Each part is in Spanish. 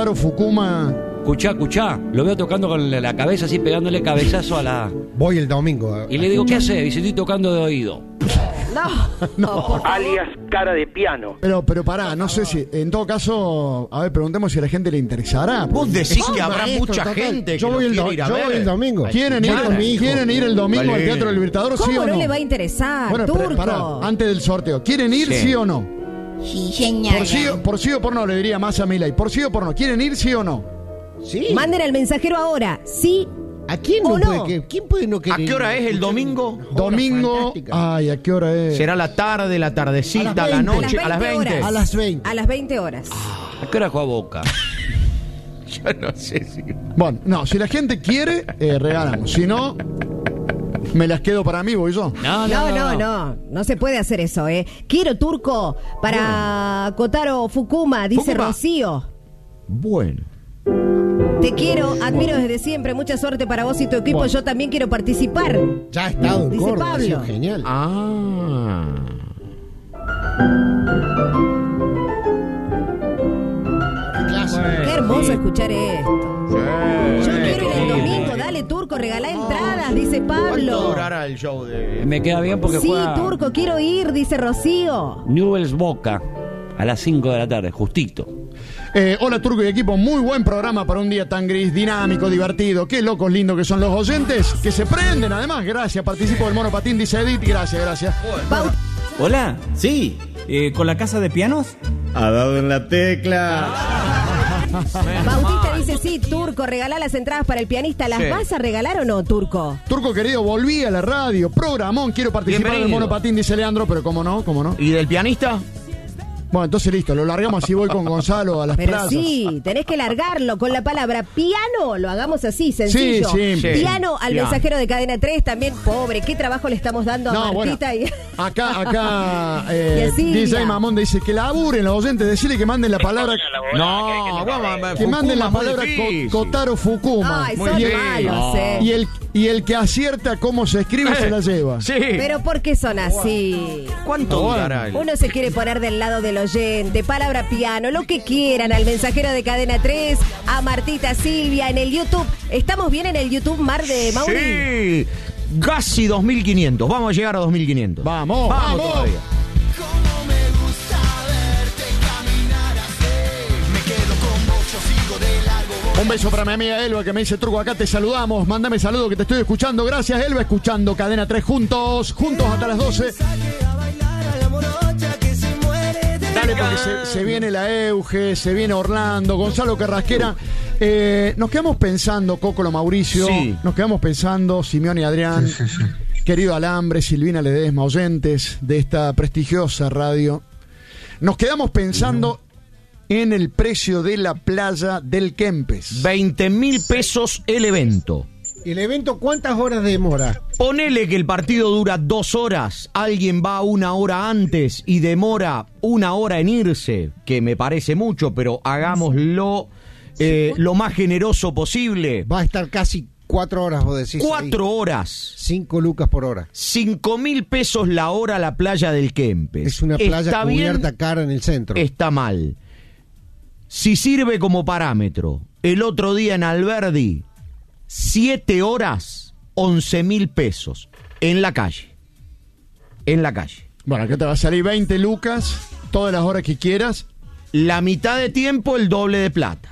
Kotaro Fukuma. Escuchá, lo veo tocando con la cabeza así, pegándole cabezazo a la... Voy el domingo. Y le digo, ¿qué hace? Dice, estoy tocando de oído. No. Alias cara de piano. Pero pará, no sé si, en todo caso, a ver, preguntemos si a la gente le interesará. Vos decís que habrá maestro, mucha total. gente que Yo voy el domingo. ¿Quieren ir el domingo al Teatro del Libertador, sí ¿Cómo o no no? le va a interesar, Bueno, Turco? pará, antes del sorteo. ¿Quieren ir, sí o no? Sí, señora. Por sí o por no, le diría más a Milay. ¿Por sí o por no? ¿Quieren ir, sí o no? Sí. Manden al mensajero ahora, sí. ¿A quién ¿O no no? puede ¿Quién puede no ¿A querer? qué hora es el domingo? Domingo. Ay, ¿a qué hora es? ¿Será la tarde, la tardecita, A las la 20. noche? A las 20. horas. A las 20. A las 20 horas. ¿A qué hora juega Boca? Yo no sé si... Bueno, no, si la gente quiere, regalamos. Si no, me las quedo para mí, voy yo. No se puede hacer eso, ¿eh? Quiero, Turco, para Kotaro Fukuma, dice Fukuma. Rocío. Bueno. Te quiero, admiro desde siempre, mucha suerte para vos y tu equipo, Bueno. Yo también quiero participar. Ya ha estado en Dice Córdoba, Pablo. ha sido genial. Ah. Qué hermoso escuchar esto. Yo quiero ir el Sí. domingo, dale, Turco, regalá entradas, dice ¿Cuánto Pablo. durará el show de...? Me queda bien porque Sí, juega Turco, quiero ir, dice Rocío. Newell's Boca a las 5 de la tarde, justito. Hola, Turco y equipo. Muy buen programa para un día tan gris, dinámico, divertido. Qué locos lindos que son los oyentes, que se prenden además. Gracias, participo del monopatín, dice Edith. Gracias. Bau- Hola, Sí, ¿con la casa de pianos? ha dado en la tecla. Bautista dice, sí, Turco, regalá las entradas para el pianista. ¿Las Sí. vas a regalar o no, Turco? Turco querido, volví a la radio. Programón, quiero participar del Bienvenido. monopatín, dice Leandro, pero cómo no. ¿Y del pianista? Bueno, entonces listo, lo largamos así, voy con Gonzalo a las Pero playas. sí, tenés que largarlo con la palabra piano. Lo hagamos así, sencillo. Sí. Piano al Piano. mensajero de Cadena 3 también. Pobre, qué trabajo le estamos dando a No, bueno, Martita. acá Y a Silvia. DJ Mamón dice que laburen los oyentes, decirle que manden la palabra, No, que manden la Fukuma, palabra muy difícil. Kotaro Fukuma. Ay, Muy son bien. malos, Y el que acierta cómo se escribe se la lleva. Sí. Pero ¿por qué son así? ¿Cuánto Bueno. durará el...? Uno se quiere poner del lado del oyente, palabra piano, lo que quieran, al mensajero de Cadena 3, a Martita, Silvia, en el YouTube. ¿Estamos bien en el YouTube, Mar de Mauri? Sí. Casi 2.500. Vamos a llegar a 2.500. Vamos. todavía. Un beso para mi amiga Elba que me dice, Turco, acá te saludamos, mándame saludo que te estoy escuchando. Gracias, Elba, escuchando Cadena 3 juntos hasta las 12. Dale, porque se viene la Euge, se viene Orlando, Gonzalo Carrasquera. Nos quedamos pensando, Cócolo, Mauricio, Sí. nos quedamos pensando, Simeón y Adrián, querido Alambre, Silvina Ledesma, oyentes de esta prestigiosa radio. Nos quedamos pensando en el precio de la playa del Kempes. 20.000 pesos el evento. ¿El evento cuántas horas demora? Ponele que el partido dura 2 horas, alguien va 1 hora antes y demora 1 hora en irse, que me parece mucho, pero hagámoslo lo más generoso posible. Va a estar casi 4 horas, vos decís. 4 horas. 5 lucas por hora. 5.000 pesos la hora la playa del Kempes. Es una playa ¿Está cubierta bien? cara en el centro. Está mal. Si sirve como parámetro, el otro día en Alberdi, 7 horas, 11.000 pesos. En la calle. En la calle. Bueno, acá te va a salir 20 lucas, todas las horas que quieras. La mitad de tiempo, el doble de plata.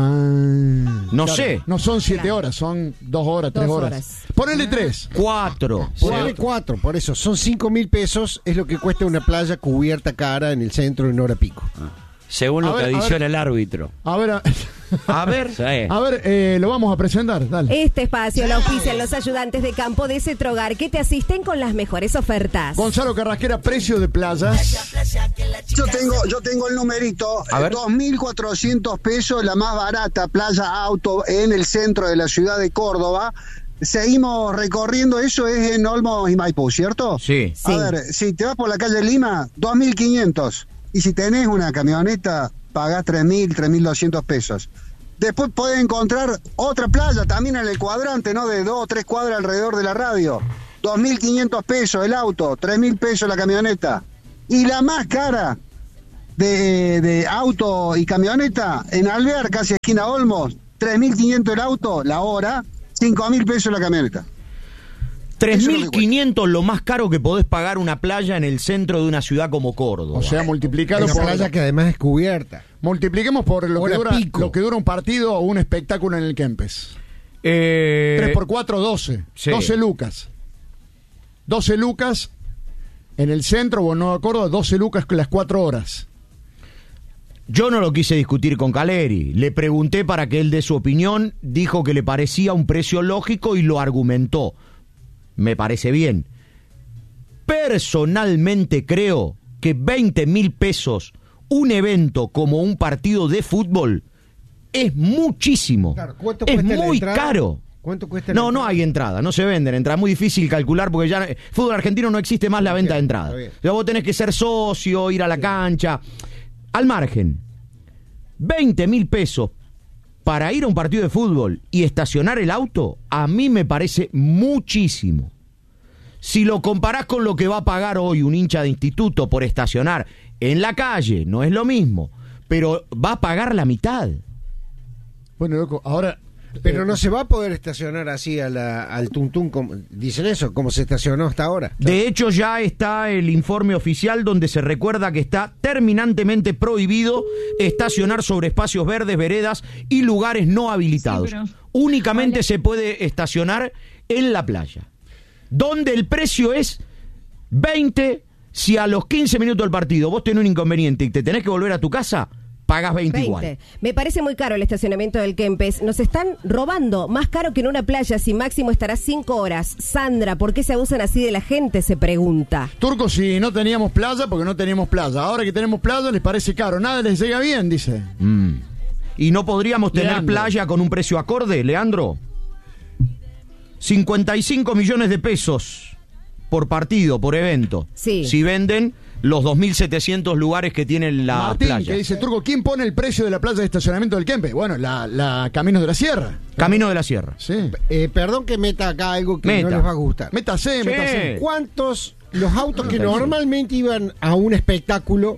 No sé. No son 7 horas, son 2 horas, 3 2 horas. horas. Ponele 3. 4. Ponele 4, por eso. Son 5.000 pesos, es lo que cuesta una playa cubierta cara en el centro en hora pico. Según lo A ver, que a adiciona ver. el árbitro. A ver, A ver. Sí. lo vamos a presentar, dale. Este espacio lo ofician los ayudantes de campo de Cetrogar que te asisten con las mejores ofertas. Gonzalo Carrasquera, precio de playas. Yo tengo el numerito, A ver. 2.400 pesos, la más barata, playa auto en el centro de la ciudad de Córdoba. Seguimos recorriendo, eso es en Olmos y Maipú, ¿cierto? Sí. Sí. A ver, si te vas por la calle Lima, 2.500. Y si tenés una camioneta, pagás 3.000, 3.200 pesos. Después podés encontrar otra playa también en el cuadrante, ¿no? De 2 o 3 cuadras alrededor de la radio. 2.500 pesos el auto, 3.000 pesos la camioneta. Y la más cara, de auto y camioneta en Alvear, casi esquina Olmos, 3.500 el auto, la hora, 5.000 pesos la camioneta. 3.500 lo más caro que podés pagar una playa en el centro de una ciudad como Córdoba. O sea, multiplicado Una por... playa que además es cubierta. Multipliquemos por lo que dura un partido o un espectáculo en el Kempes. 3 por 4, 12. Sí. 12 lucas. 12 lucas en el centro o en Nueva Córdoba, 12 lucas con las 4 horas. Yo no lo quise discutir con Caleri. Le pregunté para que él dé su opinión. Dijo que le parecía un precio lógico y lo argumentó. Me parece bien. Personalmente creo que 20.000 pesos un evento como un partido de fútbol es muchísimo. Claro, ¿cuánto es cuesta la muy entrada? caro. ¿Cuánto cuesta? No hay entrada, no se venden entradas. Muy difícil calcular porque ya fútbol argentino no existe más la venta de entrada. O sea, vos tenés que ser socio, ir a la cancha. Al margen, 20.000 pesos para ir a un partido de fútbol y estacionar el auto, a mí me parece muchísimo. Si lo comparás con lo que va a pagar hoy un hincha de instituto por estacionar en la calle, no es lo mismo, pero va a pagar la mitad. Bueno, loco, ahora... Pero no se va a poder estacionar así al tuntún, dicen eso, como se estacionó hasta ahora. De hecho, ya está el informe oficial donde se recuerda que está terminantemente prohibido estacionar sobre espacios verdes, veredas y lugares no habilitados. Únicamente se puede estacionar en la playa, donde el precio es 20. Si a los 15 minutos del partido vos tenés un inconveniente y te tenés que volver a tu casa, pagas 20 igual. Me parece muy caro el estacionamiento del Kempes. Nos están robando, más caro que en una playa, si máximo estará 5 horas. Sandra, ¿por qué se abusan así de la gente? Se pregunta. Turco, si no teníamos playa, porque no teníamos playa. Ahora que tenemos playa les parece caro. Nada les llega bien, dice. ¿Y no podríamos tener Leandro. playa con un precio acorde, Leandro? 55 millones de pesos por partido, por evento. Sí. Si venden los 2.700 lugares que tienen la Martín, playa. que dice, Turco, ¿quién pone el precio de la playa de estacionamiento del Kempes? Bueno, la Caminos de la Sierra. Camino de la Sierra. Sí. Perdón que meta acá algo que no les va a gustar. Métase. ¿Cuántos los autos que normalmente iban a un espectáculo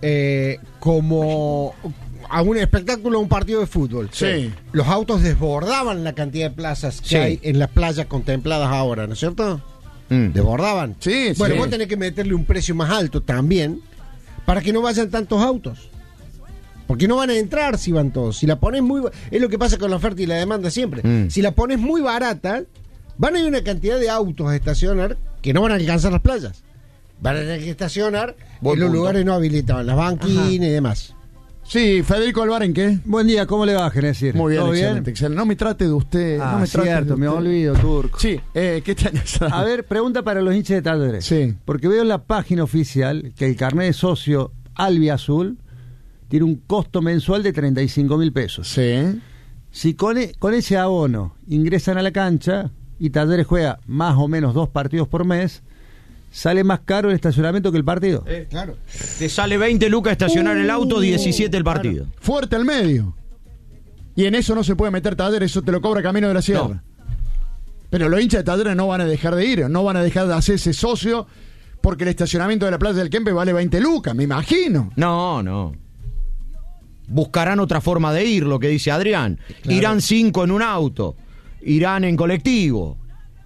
como a un espectáculo, a un partido de fútbol? Sí. Los autos desbordaban la cantidad de plazas que hay en las playas contempladas ahora, ¿no es cierto? Desbordaban. Sí, bueno, sí. vos tenés que meterle un precio más alto también para que no vayan tantos autos. Porque no van a entrar si van todos. Si la pones muy... Es lo que pasa con la oferta y la demanda siempre. Si la pones muy barata, van a ir una cantidad de autos a estacionar que no van a alcanzar las playas. Van a tener que estacionar en los lugares no habilitados, las banquinas y demás. Sí, Federico Albarén, ¿qué? Buen día, ¿cómo le va, Genesir? Muy bien, ¿Todo excelente, excelente. No me trate de usted. no me trate cierto, de me usted. olvido, Turco. Sí, ¿qué tenés? A ver, pregunta para los hinchas de Talleres. Sí. Porque veo en la página oficial que el carnet de socio albiazul tiene un costo mensual de 35.000 pesos. Sí. Si con ese abono ingresan a la cancha y Talleres juega más o menos 2 partidos por mes, sale más caro el estacionamiento que el partido. Claro. Te sale 20 lucas estacionar el auto, 17 el partido. Claro. Fuerte al medio. Y en eso no se puede meter Talleres, eso te lo cobra Camino de la Sierra. No. Pero los hinchas de Talleres no van a dejar de ir, no van a dejar de hacerse socio porque el estacionamiento de la Plaza del Kempes vale 20 lucas, me imagino. No. Buscarán otra forma de ir, lo que dice Adrián. Claro. Irán 5 en un auto, irán en colectivo.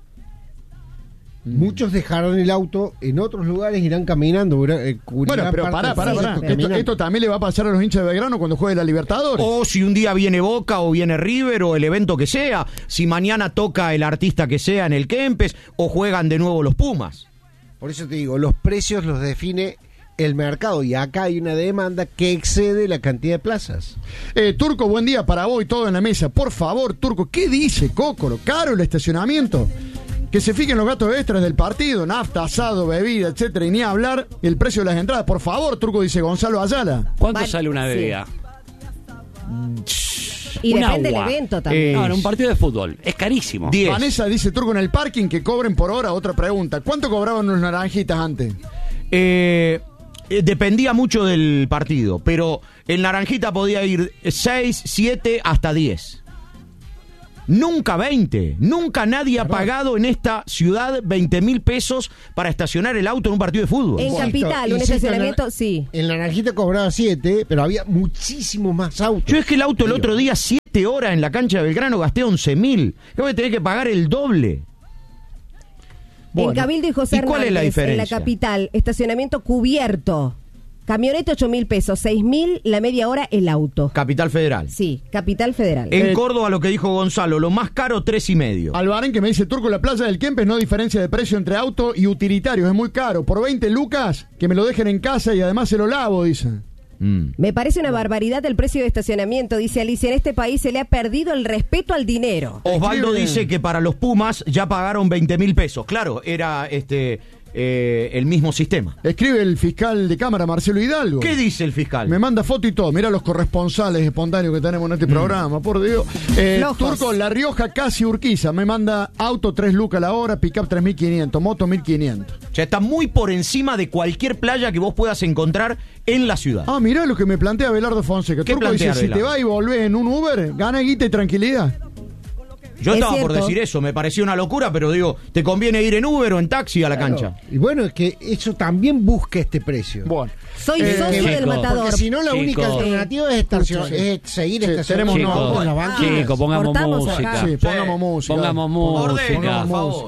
Muchos dejarán el auto en otros lugares, irán caminando. Bueno, pero pará. Esto también le va a pasar a los hinchas de Belgrano cuando juegue la Libertadores. O si un día viene Boca o viene River o el evento que sea. Si mañana toca el artista que sea en el Kempes o juegan de nuevo los Pumas. Por eso te digo, los precios los define el mercado y acá hay una demanda que excede la cantidad de plazas. Turco, buen día para vos y todo en la mesa. Por favor, Turco, ¿qué dice Cócoro? ¿Caro el estacionamiento? Que se fijen los gastos extras del partido, nafta, asado, bebida, etcétera, y ni hablar el precio de las entradas. Por favor, Turco, dice Gonzalo Ayala. ¿Cuánto sale una bebida? Y Un depende agua. del evento también. No, en un partido de fútbol. Es carísimo. 10. Vanessa dice, Turco, en el parking que cobren por hora. Otra pregunta. ¿Cuánto cobraban los naranjitas antes? Dependía mucho del partido, pero el Naranjita podía ir 6, 7, hasta 10. Nunca 20. Nunca nadie ha pagado en esta ciudad 20.000 pesos para estacionar el auto en un partido de fútbol. En Capital, un Insisto, estacionamiento, sí. En Naranjita cobraba 7, pero había muchísimo más autos. Yo es que el auto el otro día, 7 horas en la cancha de Belgrano, gasté 11.000. Creo que tenés que pagar el doble. En Cabildo y José ¿Y cuál es la Hernández, en la diferencia? Capital, estacionamiento cubierto. Camioneta 8.000 pesos, 6.000 la media hora el auto. Capital Federal. Sí, Capital Federal. En Córdoba, lo que dijo Gonzalo, lo más caro, 3,5. Albarén que me dice, Turco, la playa del Kempes no diferencia de precio entre auto y utilitario, es muy caro. Por 20 lucas, que me lo dejen en casa y además se lo lavo, dice. Me parece una barbaridad el precio de estacionamiento, dice Alicia. En este país se le ha perdido el respeto al dinero. Osvaldo dice que para los Pumas ya pagaron 20.000 pesos. Claro, era el mismo sistema. Escribe el fiscal de Cámara, Marcelo Hidalgo. ¿Qué dice el fiscal? Me manda foto y todo. Mira los corresponsales espontáneos que tenemos en este programa, por Dios. Turco, La Rioja, casi Urquiza. Me manda auto 3 lucas la hora, pick-up 3.500, moto 1.500. Ya está muy por encima de cualquier playa que vos puedas encontrar en la ciudad. Ah, mirá lo que me plantea Abelardo Fonseca. ¿Qué Turco dice, plantea si te Abelardo? vas y volvés en un Uber, gana guita y tranquilidad. Yo Es estaba por cierto. decir eso, me pareció una locura, pero digo, ¿te conviene ir en Uber o en taxi a la cancha? Y bueno, es que eso también busca este precio. Bueno. Soy socio del chicos, Matador. Porque si no, la única Chicos. alternativa es, es seguir Sí, estacionando tenemos autos en las banquinas. Chicos, pongamos Cortamos música. acá. Sí, pongamos música. Pongamos música. Ordenen, por favor.